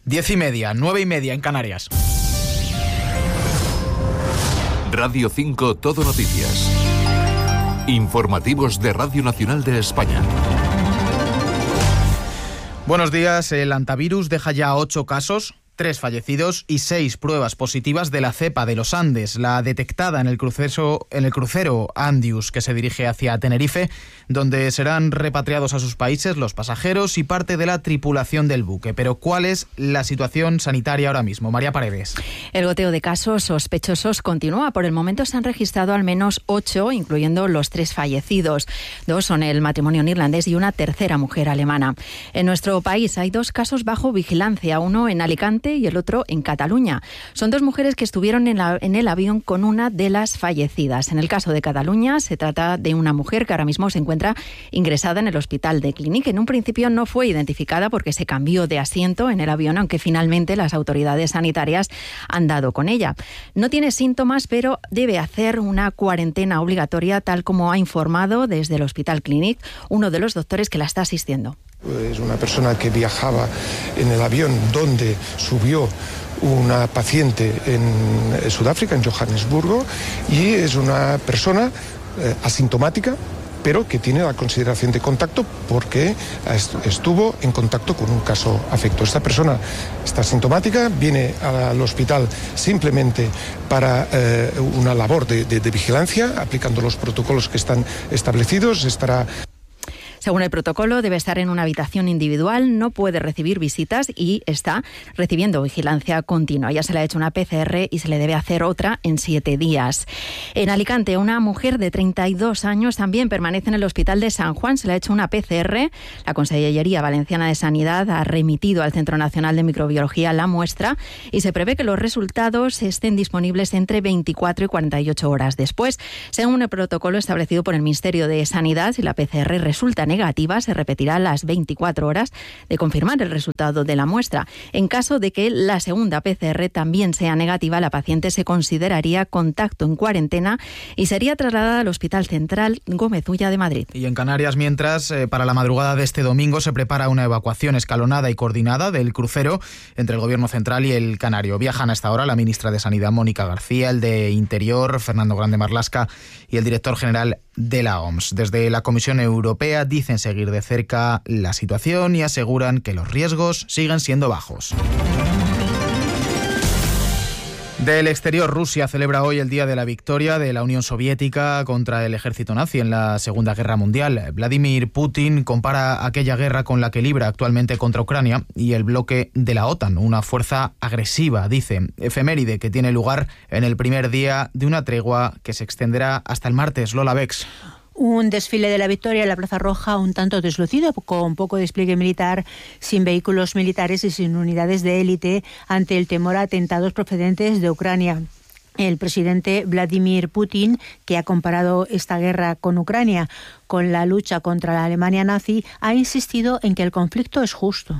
10:30, 9:30 en Canarias. Radio 5 Todo Noticias. Informativos de Radio Nacional de España. Buenos días. El hantavirus deja ya 8 casos, 3 fallecidos y 6 pruebas positivas de la cepa de los Andes, la detectada en el crucero Andius, que se dirige hacia Tenerife, donde serán repatriados a sus países los pasajeros y parte de la tripulación del buque. Pero ¿cuál es la situación sanitaria ahora mismo? María Paredes. El goteo de casos sospechosos continúa. Por el momento se han registrado al menos 8, incluyendo los 3 fallecidos. 2 son el matrimonio neerlandés y una tercera mujer alemana. En nuestro país hay 2 casos bajo vigilancia, uno en Alicante y el otro en Cataluña. Son 2 mujeres que estuvieron en el avión con una de las fallecidas. En el caso de Cataluña se trata de una mujer que ahora mismo se encuentra ingresada en el hospital de Clínic. En un principio no fue identificada porque se cambió de asiento en el avión, aunque finalmente las autoridades sanitarias han dado con ella. No tiene síntomas, pero debe hacer una cuarentena obligatoria, tal como ha informado desde el hospital Clínic uno de los doctores que la está asistiendo. Es una persona que viajaba en el avión donde subió una paciente en Sudáfrica, en Johannesburgo, y es una persona asintomática, pero que tiene la consideración de contacto porque estuvo en contacto con un caso afecto. Esta persona está asintomática, viene al hospital simplemente para una labor de vigilancia, aplicando los protocolos que están establecidos. Según el protocolo, debe estar en una habitación individual, no puede recibir visitas y está recibiendo vigilancia continua. Ya se le ha hecho una PCR y se le debe hacer otra en 7 días. En Alicante, una mujer de 32 años también permanece en el hospital de San Juan. Se le ha hecho una PCR. La Consellería Valenciana de Sanidad ha remitido al Centro Nacional de Microbiología la muestra y se prevé que los resultados estén disponibles entre 24 y 48 horas después. Según el protocolo establecido por el Ministerio de Sanidad, si la PCR resulta negativa, se repetirá a las 24 horas de confirmar el resultado de la muestra. En caso de que la segunda PCR también sea negativa, la paciente se consideraría contacto en cuarentena y sería trasladada al Hospital Central Gómez Ulla de Madrid. Y en Canarias, mientras, para la madrugada de este domingo se prepara una evacuación escalonada y coordinada del crucero entre el Gobierno Central y el Canario. Viajan hasta ahora la ministra de Sanidad, Mónica García, el de Interior, Fernando Grande Marlaska, y el director general de la OMS. Desde la Comisión Europea dicen seguir de cerca la situación y aseguran que los riesgos siguen siendo bajos. Del exterior, Rusia celebra hoy el Día de la Victoria de la Unión Soviética contra el ejército nazi en la Segunda Guerra Mundial. Vladimir Putin compara aquella guerra con la que libra actualmente contra Ucrania y el bloque de la OTAN, una fuerza agresiva, dice. Efeméride que tiene lugar en el primer día de una tregua que se extenderá hasta el martes. Lola Bex. Un desfile de la victoria en la Plaza Roja un tanto deslucido, con poco despliegue militar, sin vehículos militares y sin unidades de élite ante el temor a atentados procedentes de Ucrania. El presidente Vladimir Putin, que ha comparado esta guerra con Ucrania con la lucha contra la Alemania nazi, ha insistido en que el conflicto es justo.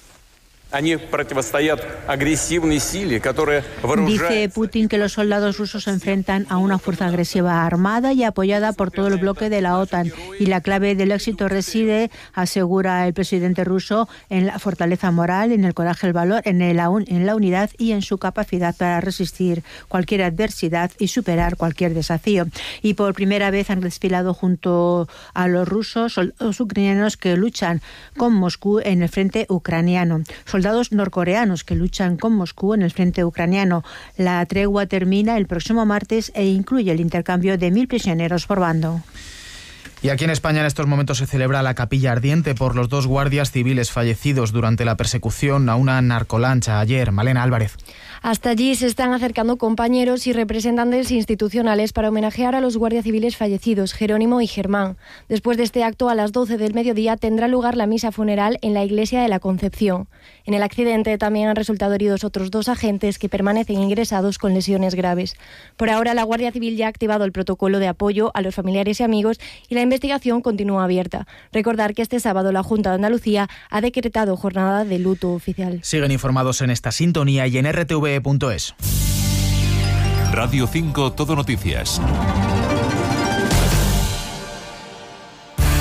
Dice Putin que los soldados rusos se enfrentan a una fuerza agresiva armada y apoyada por todo el bloque de la OTAN. Y la clave del éxito reside, asegura el presidente ruso, en la fortaleza moral, en el coraje, el valor, en la unidad y en su capacidad para resistir cualquier adversidad y superar cualquier desafío. Y por primera vez han desfilado junto a los rusos soldados ucranianos que luchan con Moscú en el frente ucraniano. Soldados norcoreanos que luchan con Moscú en el frente ucraniano. La tregua termina el próximo martes e incluye el intercambio de 1.000 prisioneros por bando. Y aquí en España en estos momentos se celebra la capilla ardiente por los 2 guardias civiles fallecidos durante la persecución a una narcolancha ayer. Malena Álvarez. Hasta allí se están acercando compañeros y representantes institucionales para homenajear a los guardias civiles fallecidos, Jerónimo y Germán. Después de este acto, a las 12 del mediodía, tendrá lugar la misa funeral en la iglesia de la Concepción. En el accidente también han resultado heridos otros 2 agentes que permanecen ingresados con lesiones graves. Por ahora, la Guardia Civil ya ha activado el protocolo de apoyo a los familiares y amigos y la investigación continúa abierta. Recordar que este sábado la Junta de Andalucía ha decretado jornada de luto oficial. Siguen informados en esta sintonía y en RTV.es. Radio 5 Todo Noticias.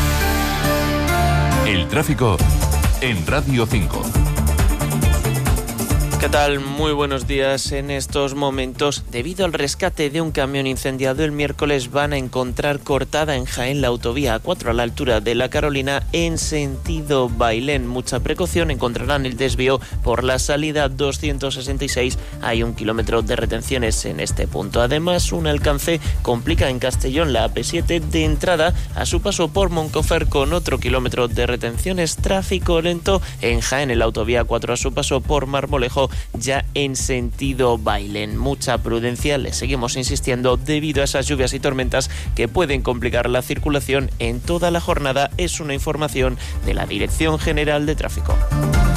El tráfico en Radio 5. ¿Qué tal? Muy buenos días. En estos momentos, debido al rescate de un camión incendiado el miércoles, van a encontrar cortada en Jaén la autovía A4 a la altura de La Carolina en sentido Bailén. Mucha precaución, encontrarán el desvío por la salida 266. Hay 1 kilómetro de retenciones en este punto. Además, un alcance complica en Castellón la AP7 de entrada a su paso por Moncofer con otro kilómetro de retenciones. Tráfico lento en Jaén en la autovía A4 a su paso por Marmolejo, ya en sentido Bailén. Mucha prudencia, le seguimos insistiendo, debido a esas lluvias y tormentas que pueden complicar la circulación en toda la jornada. Es una información de la Dirección General de Tráfico.